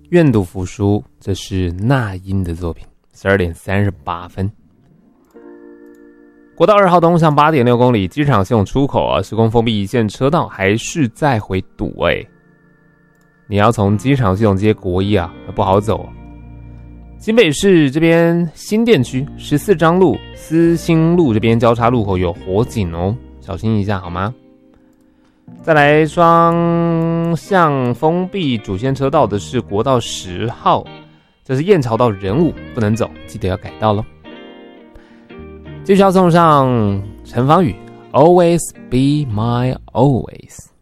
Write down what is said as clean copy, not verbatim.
愿赌服输，这是那英的作品。12点38分。国道2号东向 8.6 公里，机场系统出口施工封闭一线车道，还是在回堵你要从机场系统接国一不好走。新北市这边新店区14张路、思兴路这边交叉路口有火警小心一下好吗？再来双向封闭主线车道的是国道10号，这是燕巢到仁武不能走，记得要改道咯。继续要送上陈芳语 Always Be My Always。